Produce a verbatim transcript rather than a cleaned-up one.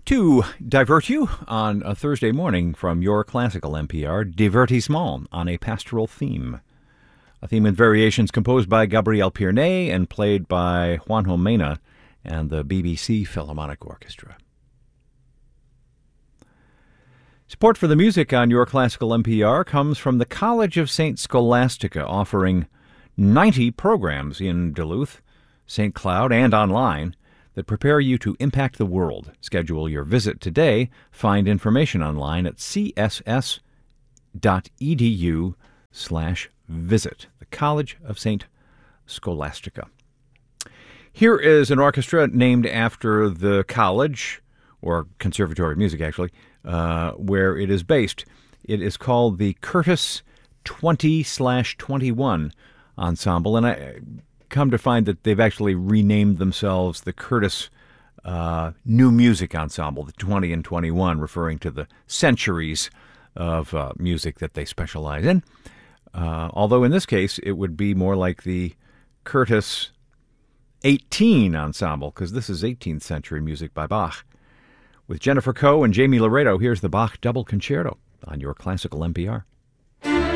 To divert you on a Thursday morning from your classical N P R, Divertissement on a pastoral theme. A theme and variations composed by Gabriel Pierney and played by Juanjo Mena and the B B C Philharmonic Orchestra. Support for the music on Your Classical N P R comes from the College of Saint Scholastica, offering ninety programs in Duluth, Saint Cloud, and online that prepare you to impact the world. Schedule your visit today. Find information online at css.edu slash visit. The College of Saint Scholastica. Here is an orchestra named after the college, or Conservatory of Music, actually, uh, where it is based. It is called the Curtis twenty slash twenty-one Ensemble, and I come to find that they've actually renamed themselves the Curtis uh, New Music Ensemble, the twenty and twenty-one, referring to the centuries of uh, music that they specialize in. Uh, although in this case, it would be more like the Curtis eighteen Ensemble, because this is eighteenth century music by Bach. With Jennifer Coe and Jamie Laredo, here's the Bach Double Concerto on Your Classical N P R.